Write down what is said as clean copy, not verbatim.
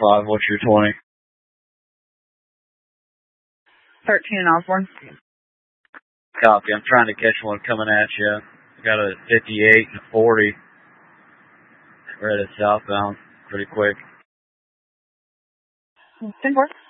5, what's your 20? 13 in Osborne. Copy. I'm trying to catch one coming at you. Got a 58 and a 40. We're headed southbound pretty quick. 10-4.